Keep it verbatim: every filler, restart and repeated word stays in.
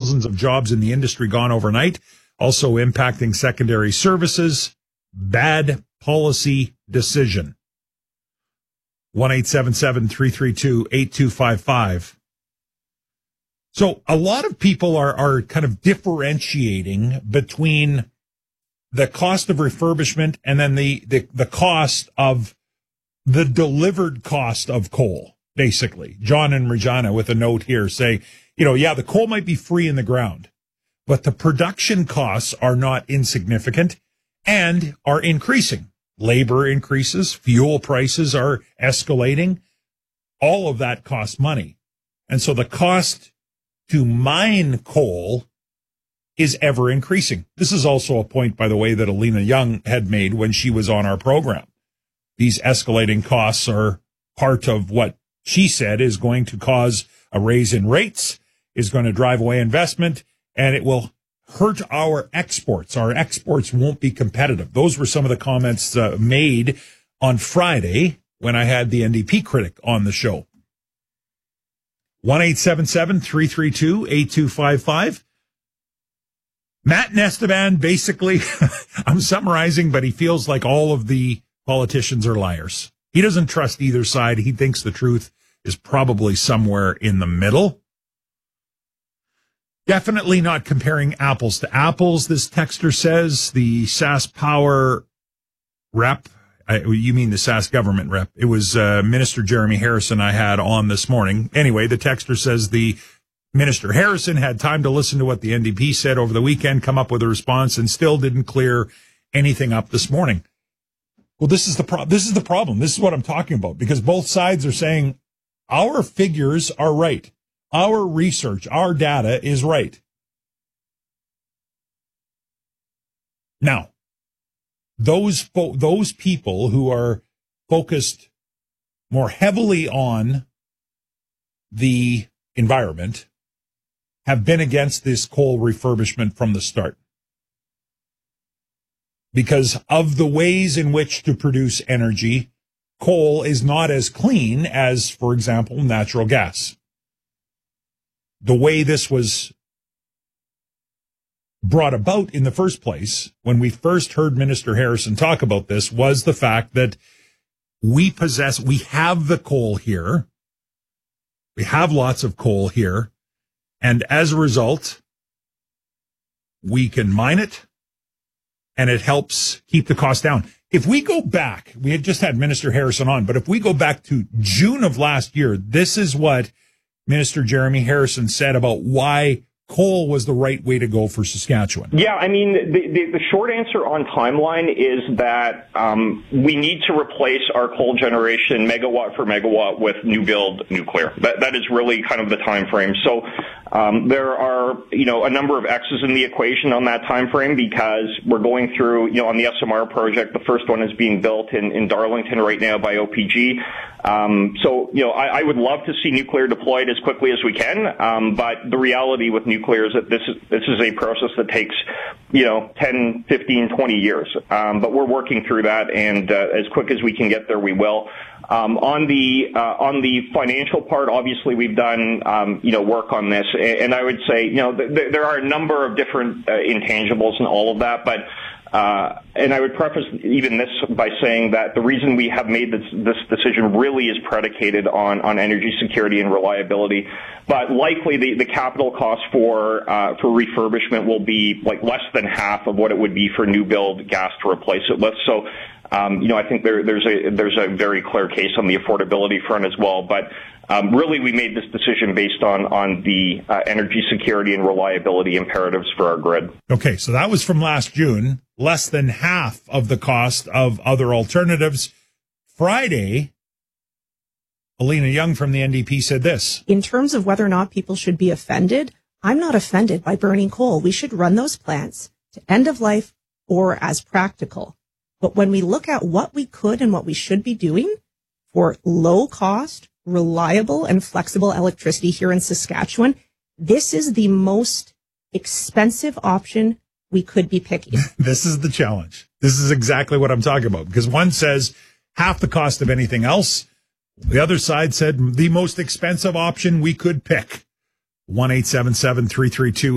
thousands of jobs in the industry gone overnight, also impacting secondary services. Bad policy decision. one eight seven seven, three three two, eight two five five. So a lot of people are, are kind of differentiating between the cost of refurbishment and then the, the, the cost of the delivered cost of coal, basically. John and Regina with a note here say, you know, yeah, the coal might be free in the ground, but the production costs are not insignificant and are increasing. Labor increases, fuel prices are escalating. All of that costs money. And so the cost to mine coal is ever increasing. This is also a point, by the way, that Alina Young had made when she was on our program. These escalating costs are part of what she said is going to cause a raise in rates, is going to drive away investment, and it will hurt our exports. Our exports won't be competitive. Those were some of the comments uh, made on Friday when I had the N D P critic on the show. one eight seven seven, three three two, eight two five five. Matt Nesteban, basically, I'm summarizing, but he feels like all of the politicians are liars. He doesn't trust either side. He thinks the truth is probably somewhere in the middle. Definitely not comparing apples to apples, this texter says. The SaskPower rep, I, you mean the Sask government rep. It was uh, Minister Jeremy Harrison I had on this morning. Anyway, the texter says the Minister Harrison had time to listen to what the N D P said over the weekend, come up with a response, and still didn't clear anything up this morning. Well, this is the pro- this is the problem. This is what I'm talking about, because both sides are saying our figures are right. Our research, our data is right. Now, those fo- those people who are focused more heavily on the environment have been against this coal refurbishment from the start, because of the ways in which to produce energy. Coal is not as clean as, for example, natural gas. The way this was brought about in the first place, when we first heard Minister Harrison talk about this, was the fact that we possess, we have the coal here. We have lots of coal here. And as a result, we can mine it, and it helps keep the cost down. If we go back, we had just had Minister Harrison on, but if we go back to June of last year, this is what Minister Jeremy Harrison said about why coal was the right way to go for Saskatchewan. Yeah, I mean, the, the, the short answer on timeline is that um, we need to replace our coal generation megawatt for megawatt with new build nuclear. That that is really kind of the time frame. So um, there are, you know, a number of X's in the equation on that time frame, because we're going through, you know, on the S M R project, the first one is being built in, in Darlington right now by O P G. Um, so, you know, I, I would love to see nuclear deployed as quickly as we can, um, but the reality with nuclear is that this is this is a process that takes, you know, ten, fifteen, twenty years. Um, but we're working through that, and uh, as quick as we can get there, we will. Um, on the uh, on the financial part, obviously we've done um, you know work on this, and I would say, you know, th- there are a number of different uh, intangibles and all of that, but. Uh, and I would preface even this by saying that the reason we have made this, this decision really is predicated on, on energy security and reliability. But likely the, the capital cost for uh, for refurbishment will be like less than half of what it would be for new build gas to replace it with. So, um, you know, I think there, there's a there's a very clear case on the affordability front as well. But Um, really, we made this decision based on on the uh, energy security and reliability imperatives for our grid. Okay, so that was from last June, less than half of the cost of other alternatives. Friday, Alina Young from the N D P said this. In terms of whether or not people should be offended, I'm not offended by burning coal. We should run those plants to end of life or as practical. But when we look at what we could and what we should be doing for low cost, reliable and flexible electricity here in Saskatchewan, this is the most expensive option we could be picking. This is the challenge. This is exactly what I'm talking about, because one says half the cost of anything else. The other side said the most expensive option we could pick. one eight seven seven, three three two